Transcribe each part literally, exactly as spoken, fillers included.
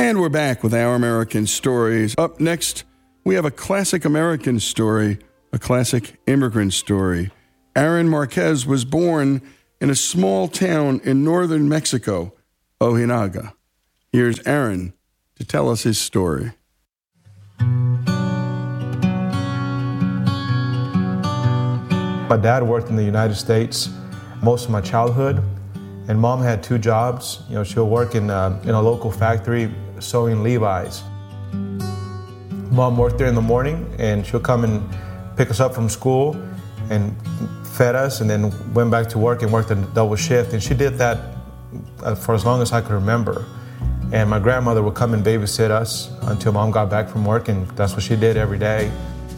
And we're back with Our American Stories. Up next, we have a classic American story, a classic immigrant story. Aaron Marquez was born in a small town in northern Mexico, Ojinaga. Here's Aaron to tell us his story. My dad worked in the United States most of my childhood, and mom had two jobs. You know, she'll work in a, in a local factory sewing Levi's. Mom worked there in the morning, and she'll come and pick us up from school and fed us, and then went back to work and worked a double shift. And she did that for as long as I could remember. And my grandmother would come and babysit us until mom got back from work, and that's what she did every day.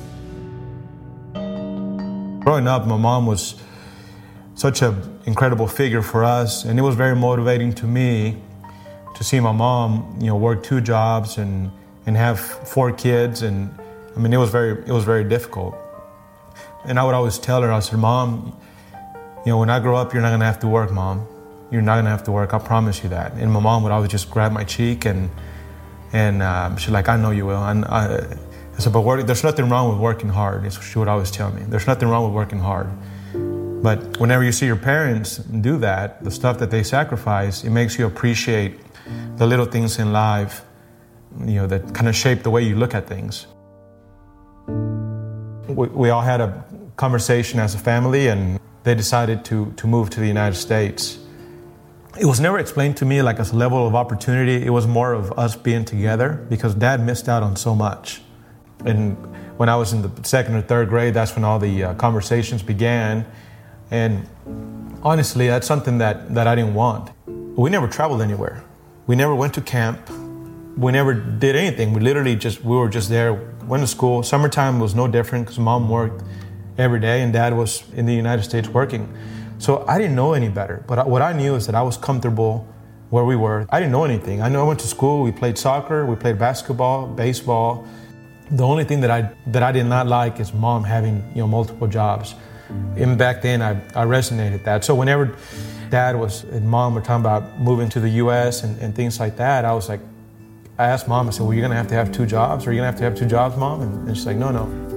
Growing up, my mom was such an incredible figure for us, and it was very motivating to me to see my mom, you know, work two jobs and and have four kids, and I mean, it was very it was very difficult. And I would always tell her, I said, Mom, you know, when I grow up, you're not gonna have to work, Mom. You're not gonna have to work. I promise you that. And my mom would always just grab my cheek, and and um, she's like, I know you will. And I, I said, but work, there's nothing wrong with working hard. That's what she would always tell me. There's nothing wrong with working hard. But whenever you see your parents do that, the stuff that they sacrifice, it makes you appreciate the little things in life, you know, that kind of shape the way you look at things. We, we all had a conversation as a family, and they decided to, to move to the United States. It was never explained to me like as a level of opportunity. It was more of us being together, because Dad missed out on so much. And when I was in the second or third grade, that's when all the uh, conversations began. And honestly, that's something that, that I didn't want. We never traveled anywhere. We never went to camp. We never did anything. We literally just, we were just there, went to school. Summertime was no different because Mom worked every day and Dad was in the United States working. So I didn't know any better. But what I knew is that I was comfortable where we were. I didn't know anything. I know I went to school, we played soccer, we played basketball, baseball. The only thing that I that I did not like is Mom having, you know, multiple jobs. And back then, I, I resonated that. So whenever Dad was and Mom were talking about moving to the U S and, and things like that, I was like, I asked Mom, I said, well, you're going to have to have two jobs? Are you going to have to have two jobs, Mom? And, and she's like, no,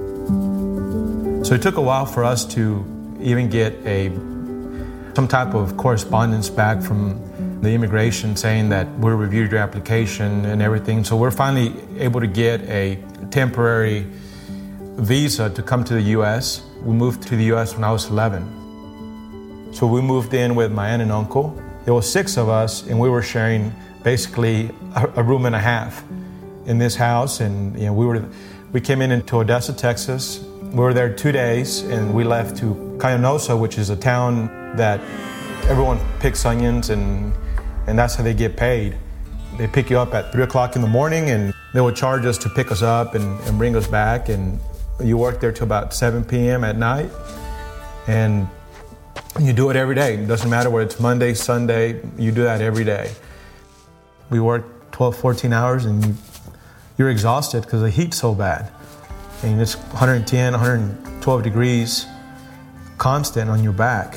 no. So it took a while for us to even get a some type of correspondence back from the immigration saying that we reviewed your application and everything. So we're finally able to get a temporary visa to come to the U S. We moved to the U S when I was eleven. So we moved in with my aunt and uncle. There was six of us, and we were sharing basically a, a room and a half in this house. And you know, we were we came in into Odessa, Texas. We were there two days, and we left to Cayunosa, which is a town that everyone picks onions, and and that's how they get paid. They pick you up at three o'clock in the morning, and they would charge us to pick us up and, and bring us back. And you work there till about seven p.m. at night, and you do it every day. It doesn't matter whether it's Monday, Sunday, you do that every day. We work twelve, fourteen hours, and you, you're exhausted because the heat's so bad. And it's one hundred ten, one hundred twelve degrees constant on your back.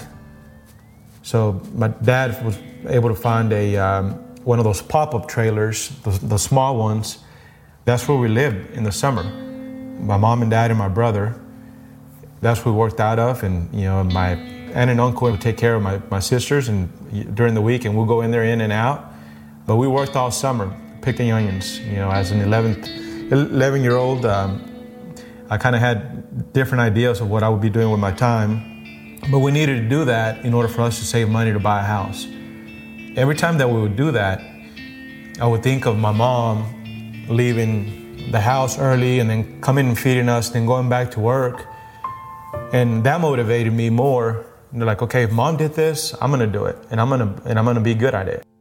So my dad was able to find a um, one of those pop-up trailers, the, the small ones. That's where we lived in the summer. My mom and dad and my brother, that's what we worked out of. And you know, my aunt and uncle would take care of my, my sisters and during the week, and we'll go in there in and out. But we worked all summer picking onions. You know, as an eleven-year-old, um, I kind of had different ideas of what I would be doing with my time. But we needed to do that in order for us to save money to buy a house. Every time that we would do that, I would think of my mom leaving the house early and then coming and feeding us, then going back to work. And that motivated me more. And they're like, okay, if Mom did this, I'm gonna do it, and I'm gonna and I'm gonna be good at it.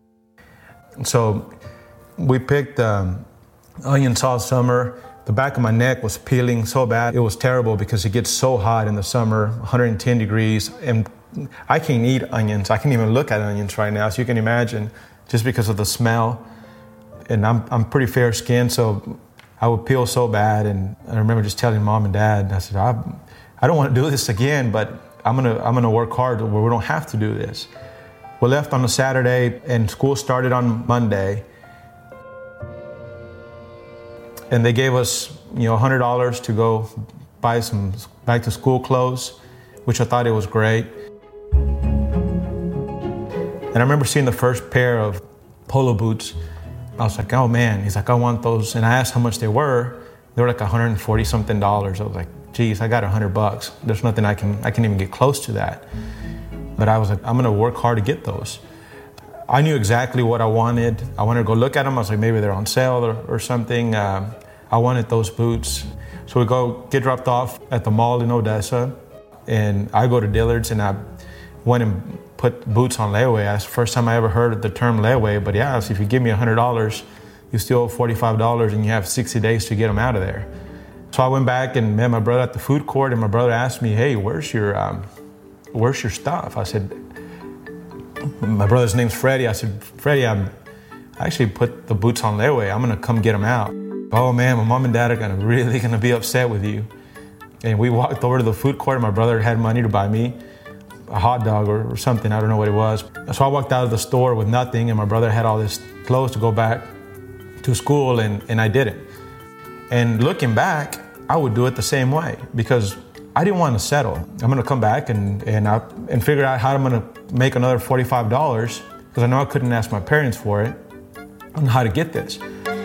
So we picked um, onions all summer. The back of my neck was peeling so bad. It was terrible because it gets so hot in the summer, one hundred ten degrees. And I can't eat onions. I can't even look at onions right now. So you can imagine, just because of the smell. And I'm I'm pretty fair skinned, so I would peel so bad. And I remember just telling Mom and Dad, I said, I, I don't want to do this again, but I'm gonna I'm gonna work hard where we don't have to do this. We left on a Saturday and school started on Monday. And they gave us, you know, one hundred dollars to go buy some back to school clothes, which I thought it was great. And I remember seeing the first pair of polo boots. I was like, oh man, he's like, I want those. And I asked how much they were. They were like one hundred forty something dollars. I was like, geez, I got a hundred bucks. There's nothing I can, I can even get close to that. But I was like, I'm gonna work hard to get those. I knew exactly what I wanted. I wanted to go look at them. I was like, maybe they're on sale or, or something. Um, I wanted those boots. So we go get dropped off at the mall in Odessa. And I go to Dillard's and I went and put boots on layaway. That's the first time I ever heard the term layaway. But yeah, so if you give me one hundred dollars, you still owe forty-five dollars and you have sixty days to get them out of there. So I went back and met my brother at the food court, and my brother asked me, hey, where's your, um, where's your stuff? I said, my brother's name's Freddie. I said, Freddie, I'm, I actually put the boots on layaway. I'm gonna come get them out. Oh man, my mom and dad are gonna really gonna be upset with you. And we walked over to the food court, and my brother had money to buy me a hot dog or, or something, I don't know what it was. So I walked out of the store with nothing, and my brother had all this clothes to go back to school, and, and I didn't. And looking back, I would do it the same way because I didn't want to settle. I'm gonna come back and and, I, and figure out how I'm gonna make another forty-five dollars because I know I couldn't ask my parents for it on how to get this.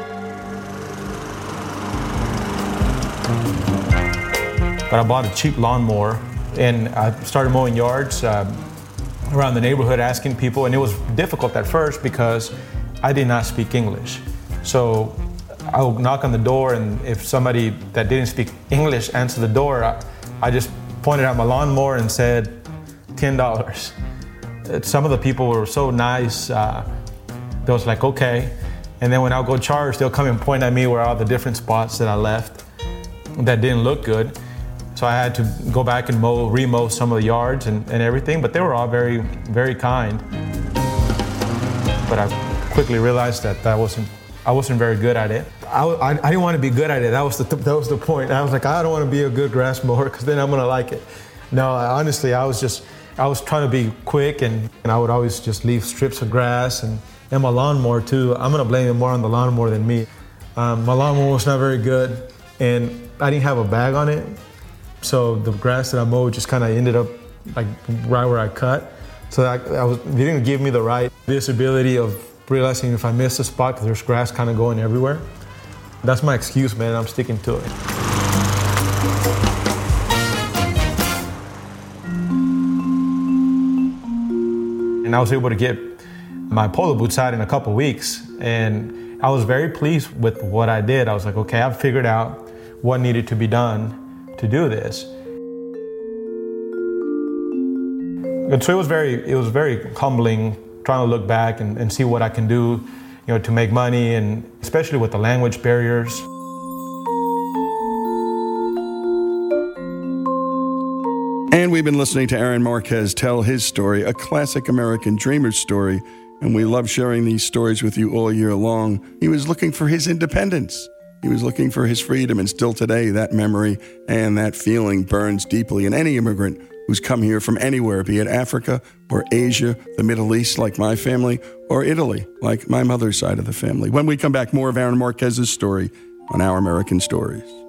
But I bought a cheap lawnmower and I started mowing yards uh, around the neighborhood asking people, and it was difficult at first because I did not speak English. So I would knock on the door, and if somebody that didn't speak English answered the door, I, I just pointed at my lawnmower and said ten dollars. Some of the people were so nice, uh, they was like, okay. And then when I'll go charge, they'll come and point at me where all the different spots that I left that didn't look good. So I had to go back and mow, remow some of the yards and, and everything, but they were all very, very kind. But I quickly realized that that wasn't, I wasn't very good at it. I, I, I didn't want to be good at it. That was the that was the point. I was like, I don't want to be a good grass mower because then I'm gonna like it. No, I, honestly, I was just, I was trying to be quick, and, and I would always just leave strips of grass and, and my lawnmower too. I'm gonna blame it more on the lawnmower than me. Um, my lawnmower was not very good, and I didn't have a bag on it. So the grass that I mowed just kind of ended up like right where I cut. So I, I was, they didn't give me the right visibility of realizing if I missed a spot because there's grass kind of going everywhere. That's my excuse, man. I'm sticking to it. And I was able to get my polo boots out in a couple weeks, and I was very pleased with what I did. I was like, okay, I've figured out what needed to be done to do this. And so it was very, it was very humbling trying to look back and, and see what I can do, you know, to make money, and especially with the language barriers. And we've been listening to Aaron Marquez tell his story, a classic American dreamer story, and we love sharing these stories with you all year long. He was looking for his independence. He was looking for his freedom, and still today, that memory and that feeling burns deeply in any immigrant who's come here from anywhere, be it Africa or Asia, the Middle East, like my family, or Italy, like my mother's side of the family. When we come back, more of Aaron Marquez's story on Our American Stories.